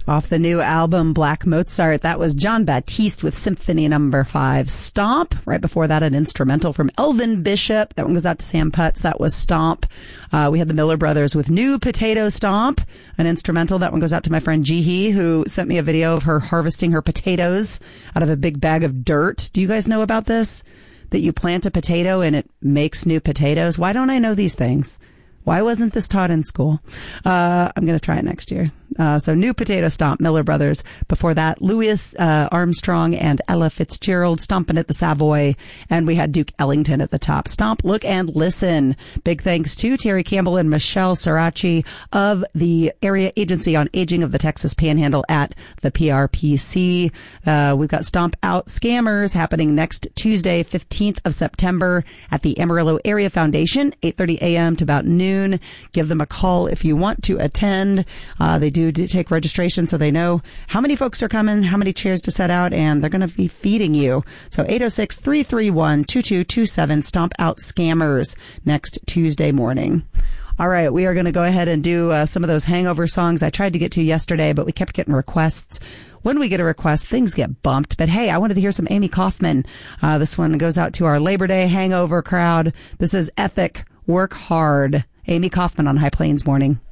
Off the new album, Black Mozart, that was John Baptiste with Symphony No. 5, Stomp. Right before that, an instrumental from Elvin Bishop. That one goes out to Sam Putz. That was Stomp. We had the Miller Brothers with New Potato Stomp, an instrumental. That one goes out to my friend Jihi, who sent me a video of her harvesting her potatoes out of a big bag of dirt. Do you guys know about this? That you plant a potato and it makes new potatoes? Why don't I know these things? Why wasn't this taught in school? I'm going to try it next year. So New Potato Stomp, Miller Brothers. Before that, Louis Armstrong and Ella Fitzgerald stomping at the Savoy. And we had Duke Ellington at the top. Stomp, look, and listen. Big thanks to Terry Campbell and Michelle Sirachi of the Area Agency on Aging of the Texas Panhandle at the PRPC. We've got Stomp Out Scammers happening next Tuesday, 15th of September at the Amarillo Area Foundation, 8:30 a.m. to about noon. Give them a call if you want to attend. They do take registration so they know how many folks are coming, how many chairs to set out, and they're going to be feeding you. So 806-331-2227, Stomp Out Scammers next Tuesday morning. All right, we are going to go ahead and do some of those hangover songs I tried to get to yesterday, but we kept getting requests. When we get a request, things get bumped. But hey, I wanted to hear some Amy Kaufman. This one goes out to our Labor Day hangover crowd. This is Ethic, Work Hard. Amy Kaufman on High Plains Morning.